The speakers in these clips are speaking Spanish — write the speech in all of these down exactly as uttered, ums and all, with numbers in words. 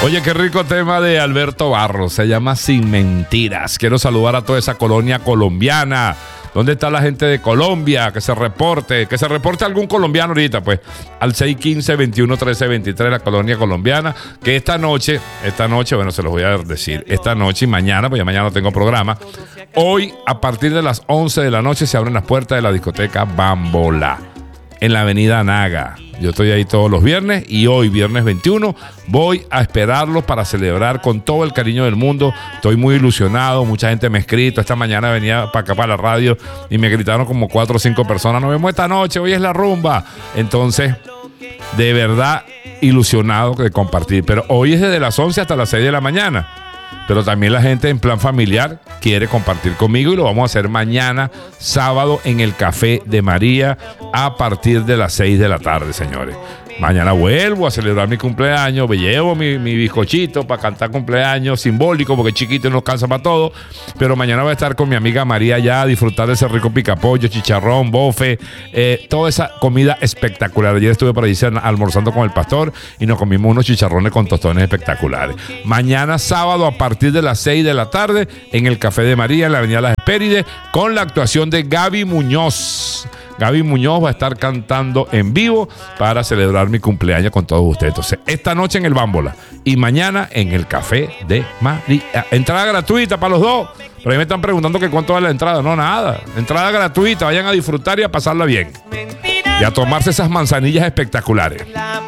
Oye, qué rico tema de Alberto Barros. Se llama Sin Mentiras. Quiero saludar a toda esa colonia colombiana. ¿Dónde está la gente de Colombia? Que se reporte, que se reporte algún colombiano ahorita, pues, al seis uno cinco, veintiuno trece veintitrés, la colonia colombiana, que esta noche, esta noche, bueno, se los voy a decir, esta noche y mañana, pues ya mañana no tengo programa, hoy, a partir de las once de la noche, se abren las puertas de la discoteca Bambola, en la avenida Naga. Yo estoy ahí todos los viernes y hoy, viernes veintiuno, voy a esperarlos para celebrar con todo el cariño del mundo. Estoy muy ilusionado, mucha gente me ha escrito. Esta mañana venía para acá, para la radio, y me gritaron como cuatro o cinco personas: nos vemos esta noche, hoy es la rumba. Entonces, de verdad, ilusionado de compartir. Pero hoy es desde las once hasta las seis de la mañana. Pero también la gente en plan familiar quiere compartir conmigo y lo vamos a hacer mañana, sábado, en el Café de María a partir de las seis de la tarde, señores. Mañana vuelvo a celebrar mi cumpleaños, me llevo mi, mi bizcochito para cantar cumpleaños, simbólico, porque chiquito no alcanza para todo. Pero mañana voy a estar con mi amiga María ya a disfrutar de ese rico picapollo, chicharrón, bofe, eh, toda esa comida espectacular. Ayer estuve por ahí almorzando con el pastor y nos comimos unos chicharrones con tostones espectaculares. Mañana sábado a partir de las seis de la tarde en el Café de María, en la avenida Las Hespérides, con la actuación de Gaby Muñoz. Gaby Muñoz va a estar cantando en vivo para celebrar mi cumpleaños con todos ustedes. Entonces, esta noche en el Bambola y mañana en el Café de María. Entrada gratuita para los dos. Pero ahí me están preguntando que cuánto vale la entrada. No, nada. Entrada gratuita. Vayan a disfrutar y a pasarla bien. Y a tomarse esas manzanillas espectaculares.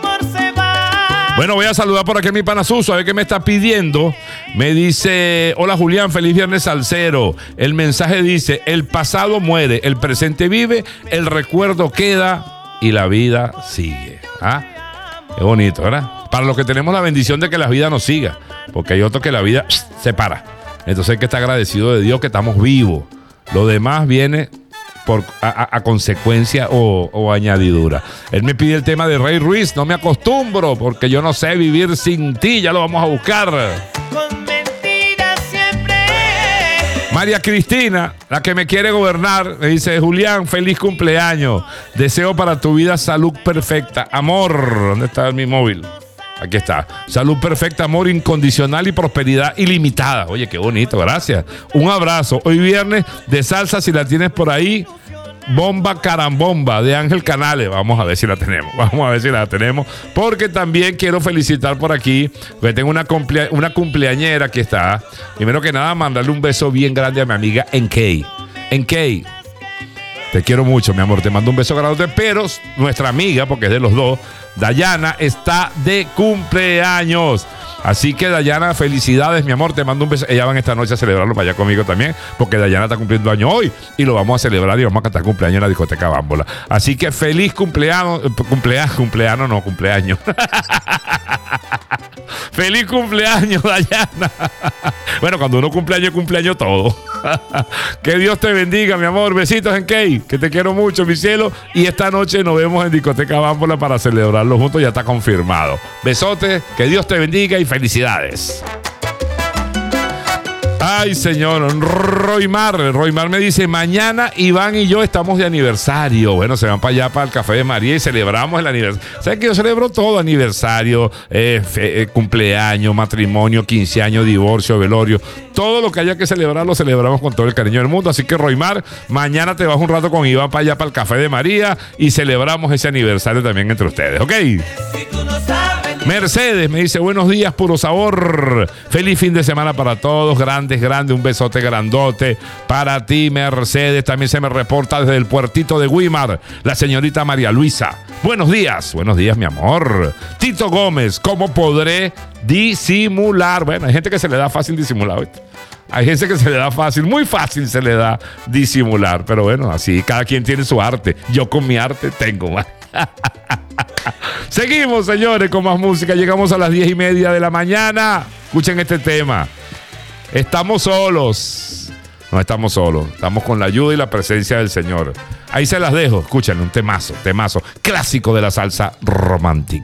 Bueno, voy a saludar por aquí a mi pana Suso, a ver qué me está pidiendo. Me dice: hola Julián, feliz viernes salsero. El mensaje dice: el pasado muere, el presente vive, el recuerdo queda y la vida sigue. ¿Ah? Qué bonito, ¿verdad? Para los que tenemos la bendición de que la vida nos siga, porque hay otros que la vida se para. Entonces hay que estar agradecido de Dios que estamos vivos. Lo demás viene por a, a consecuencia o, o añadidura. Él me pide el tema de Rey Ruiz. No me acostumbro porque yo no sé vivir sin ti. Ya lo vamos a buscar. Con mentiras siempre. María Cristina, la que me quiere gobernar, me dice: Julián, feliz cumpleaños. Deseo para tu vida salud perfecta, amor. ¿Dónde está mi móvil? Aquí está. Salud perfecta, amor incondicional y prosperidad ilimitada. Oye, qué bonito, gracias. Un abrazo. Hoy viernes de salsa, si la tienes por ahí, Bomba Carambomba de Ángel Canales. Vamos a ver si la tenemos. Vamos a ver si la tenemos. Porque también quiero felicitar por aquí, porque tengo una, cumplea- una cumpleañera que está. Primero que nada, mandarle un beso bien grande a mi amiga Enkei. Enkei, te quiero mucho, mi amor. Te mando un beso grande. Pero nuestra amiga, porque es de los dos, Dayana, está de cumpleaños. Así que, Dayana, felicidades, mi amor. Te mando un beso. Ella van esta noche a celebrarlo para allá conmigo también, porque Dayana está cumpliendo año hoy y lo vamos a celebrar y vamos a cantar cumpleaños en la discoteca Bambola. Así que feliz cumpleaños. Cumpleaños, cumpleaños, no, cumpleaños. Feliz cumpleaños, Dayana. Bueno, cuando uno cumpleaños, cumpleaños todo. Que Dios te bendiga, mi amor. Besitos, en Key, que te quiero mucho, mi cielo. Y esta noche nos vemos en discoteca Bambola para celebrarlo juntos. Ya está confirmado. Besotes, que Dios te bendiga y felicidades. Ay, señor, Roymar. Roymar me dice: mañana Iván y yo estamos de aniversario. Bueno, se van para allá, para el Café de María, y celebramos el aniversario. ¿Sabes que yo celebro todo? Aniversario, eh, fe, eh, cumpleaños, matrimonio, quince años, divorcio, velorio. Todo lo que haya que celebrar lo celebramos con todo el cariño del mundo. Así que, Roymar, mañana te vas un rato con Iván para allá, para el Café de María, y celebramos ese aniversario también entre ustedes, ¿ok? Si tú no sabes. Mercedes me dice: buenos días, puro sabor. Feliz fin de semana para todos. Grandes, grandes. Un besote grandote para ti, Mercedes. También se me reporta desde el puertito de Guimar la señorita María Luisa. Buenos días. Buenos días, mi amor. Tito Gómez: ¿cómo podré disimular? Bueno, hay gente que se le da fácil disimular, ¿viste? Hay gente que se le da fácil, muy fácil se le da disimular. Pero bueno, así cada quien tiene su arte. Yo con mi arte tengo más. Seguimos, señores, con más música. Llegamos a las diez y media de la mañana. Escuchen este tema. Estamos solos. No estamos solos. Estamos con la ayuda y la presencia del Señor. Ahí se las dejo. Escuchen, un temazo, temazo clásico de la salsa romántica.